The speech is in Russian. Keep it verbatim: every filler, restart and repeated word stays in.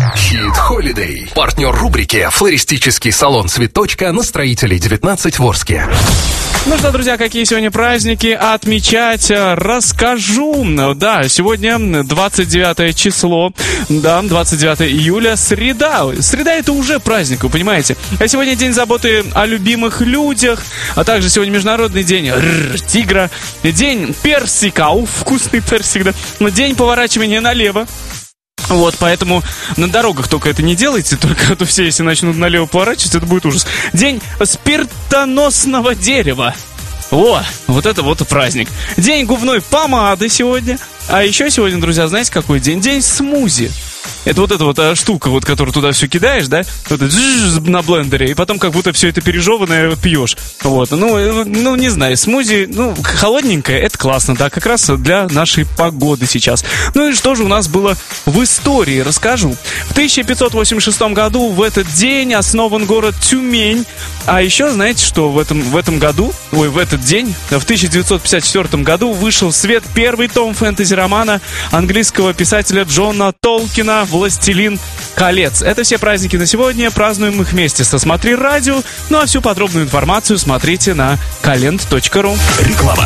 Hit Holiday. Партнер рубрики «Флористический салон Цветочка» на Строителей девятнадцать в Орске. Ну что, друзья, какие сегодня праздники отмечать, расскажу. Да, сегодня двадцать девятое число, да, двадцать девятое июля, среда. Среда — это уже праздник, вы понимаете. А сегодня день заботы о любимых людях, а также сегодня международный день р- тигра, день персика, уф, вкусный персик, да, день поворачивания налево. Вот, поэтому на дорогах только это не делайте, только а то все, если начнут налево поворачивать, это будет ужас. День спиртоносного дерева. О, вот это вот и праздник. День губной помады сегодня. А еще сегодня, друзья, знаете, какой день? День смузи. Это вот эта вот а, штука, вот, которую туда все кидаешь, да, вот это, на блендере, и потом как будто все это пережеванное пьешь. Вот, ну, ну, не знаю, смузи, ну, холодненькое, это классно, да, как раз для нашей погоды сейчас. Ну и что же у нас было в истории, расскажу. В тысяча пятьсот восемьдесят шестом году в этот день основан город Тюмень. А еще, знаете, что в этом, в этом году, ой, в этот день, в тысяча девятьсот пятьдесят четвёртом году вышел в свет первый том фэнтези-романа английского писателя Джона Толкина «Властелин колец». Это все праздники на сегодня, празднуем их вместе со «Смотри радио». Ну а всю подробную информацию смотрите на калент точка ру. Реклама.